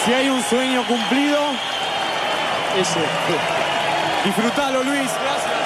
Si hay un sueño cumplido, ese. Disfrutalo, Luis. Gracias.